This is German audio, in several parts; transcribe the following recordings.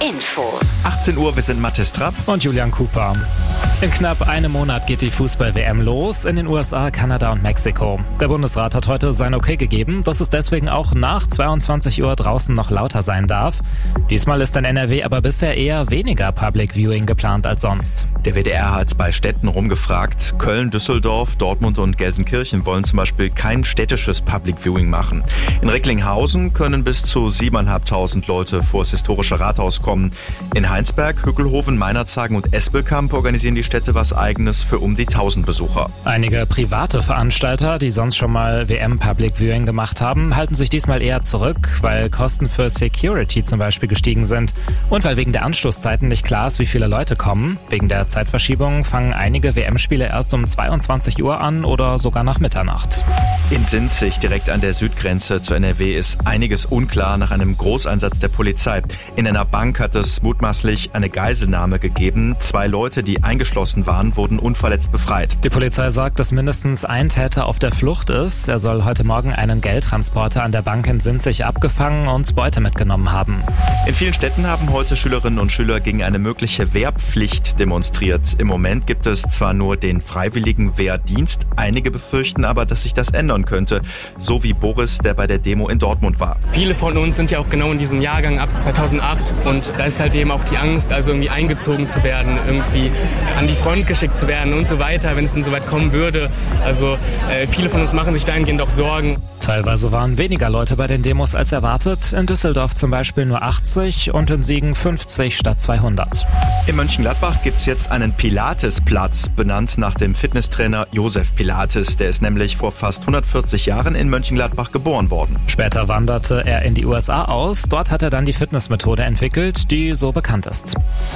Infos. 18 Uhr, wir sind Mathis Trapp und Julian Cooper. In knapp einem Monat geht die Fußball-WM los in den USA, Kanada und Mexiko. Der Bundesrat hat heute sein Okay gegeben, dass es deswegen auch nach 22 Uhr draußen noch lauter sein darf. Diesmal ist in NRW aber bisher eher weniger Public Viewing geplant als sonst. Der WDR hat bei Städten rumgefragt. Köln, Düsseldorf, Dortmund und Gelsenkirchen wollen zum Beispiel kein städtisches Public Viewing machen. In Recklinghausen können bis zu 7.500 Leute vor das historische Rathaus kommen. In Heinsberg, Hückelhoven, Meinerzhagen und Espelkamp organisieren die Städte was Eigenes für um die 1.000 Besucher. Einige private Veranstalter, die sonst schon mal WM Public Viewing gemacht haben, halten sich diesmal eher zurück, weil Kosten für Security zum Beispiel gestiegen sind und weil wegen der Anstoßzeiten nicht klar ist, wie viele Leute kommen. Wegen der Zeitverschiebung fangen einige WM-Spiele erst um 22 Uhr an oder sogar nach Mitternacht. In Sinzig, direkt an der Südgrenze zu NRW, ist einiges unklar nach einem Großeinsatz der Polizei. In einer Bank hat es mutmaßlich eine Geiselnahme gegeben. 2 Leute, die eingeschlossen waren, wurden unverletzt befreit. Die Polizei sagt, dass mindestens ein Täter auf der Flucht ist. Er soll heute Morgen einen Geldtransporter an der Bank in Sinzig abgefangen und Beute mitgenommen haben. In vielen Städten haben heute Schülerinnen und Schüler gegen eine mögliche Wehrpflicht demonstriert. Im Moment gibt es zwar nur den freiwilligen Wehrdienst, einige befürchten aber, dass sich das ändern könnte. So wie Boris, der bei der Demo in Dortmund war. Viele von uns sind ja auch genau in diesem Jahrgang ab 2008 und da ist halt eben auch die Angst, also irgendwie eingezogen zu werden, irgendwie an die Front geschickt zu werden und so weiter, wenn es denn so weit kommen würde. Also viele von uns machen sich dahingehend auch Sorgen. Teilweise waren weniger Leute bei den Demos als erwartet. In Düsseldorf zum Beispiel nur 80 und in Siegen 50 statt 200. In Mönchengladbach gibt's jetzt einen Pilatesplatz, benannt nach dem Fitnesstrainer Josef Pilates. Der ist nämlich vor fast 140 Jahren in Mönchengladbach geboren worden. Später wanderte er in die USA aus. Dort hat er dann die Fitnessmethode entwickelt, die so bekannt ist.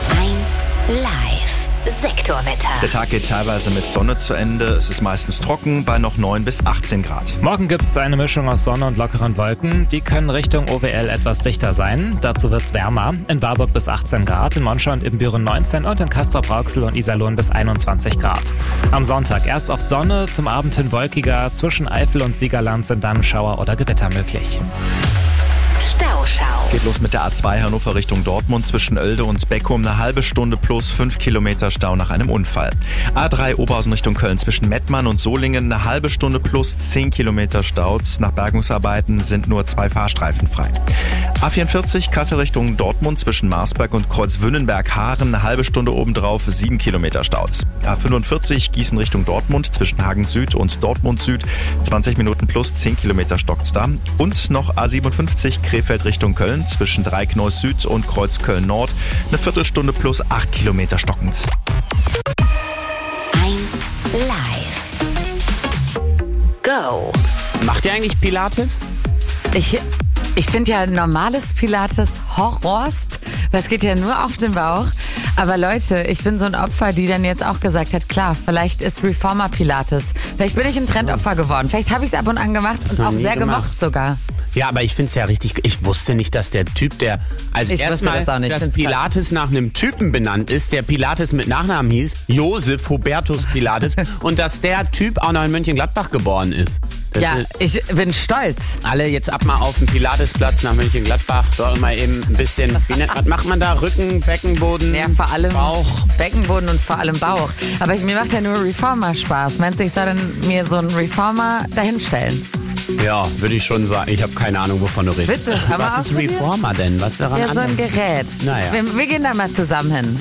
1 Live. Sektorwetter. Der Tag geht teilweise mit Sonne zu Ende. Es ist meistens trocken bei noch 9 bis 18 Grad. Morgen gibt es eine Mischung aus Sonne und lockeren Wolken. Die können Richtung OWL etwas dichter sein. Dazu wird es wärmer. In Warburg bis 18 Grad, in Monschau und Ibbenbüren 19 und in Castrop-Rauxel und Iserlohn bis 21 Grad. Am Sonntag erst oft Sonne, zum Abend hin wolkiger. Zwischen Eifel und Siegerland sind dann Schauer oder Gewitter möglich. Stauschau. Geht los mit der A2 Hannover Richtung Dortmund zwischen Oelde und Beckum. Eine halbe Stunde plus 5 Kilometer Stau nach einem Unfall. A3 Oberhausen Richtung Köln zwischen Mettmann und Solingen. Eine halbe Stunde plus 10 Kilometer Stau. Nach Bergungsarbeiten sind nur 2 Fahrstreifen frei. A44 Kassel Richtung Dortmund zwischen Marsberg und Kreuzwünnenberg-Haaren. Eine halbe Stunde obendrauf 7 Kilometer Staus. A45 Gießen Richtung Dortmund zwischen Hagen Süd und Dortmund Süd. 20 Minuten plus 10 Kilometer stockt's da. Und noch A57 Krefeld Richtung Köln zwischen Dreikneus Süd und Kreuzköln Nord. Eine Viertelstunde plus 8 Kilometer stockend. 1 Live. Go. Macht ihr eigentlich Pilates? Ich finde ja normales Pilates Horrorst, weil es geht ja nur auf den Bauch. Aber Leute, ich bin so ein Opfer, die dann jetzt auch gesagt hat, klar, vielleicht ist Reformer Pilates. Vielleicht bin ich ein Trendopfer geworden. Vielleicht habe ich es ab und an gemacht und auch sehr gemocht sogar. Ja, aber ich find's ja richtig, ich wusste nicht, dass der Typ, der, also erstmal, dass Pilates nach einem Typen benannt ist, der Pilates mit Nachnamen hieß, Josef Hubertus Pilates, und dass der Typ auch noch in Mönchengladbach geboren ist. Ja, ich bin stolz. Alle jetzt ab mal auf den Pilatesplatz nach Mönchengladbach, dort mal eben ein bisschen, was macht man da? Rücken, Beckenboden, ja, vor allem Bauch. Beckenboden und vor allem Bauch. Aber mir macht ja nur Reformer Spaß. Meinst du, ich soll dann mir so einen Reformer dahinstellen? Ja, würde ich schon sagen. Ich habe keine Ahnung, wovon du redest. Bitte, aber was ist Reformer denn? Was daran ja, so ein Gerät. Naja. Wir gehen da mal zusammen hin.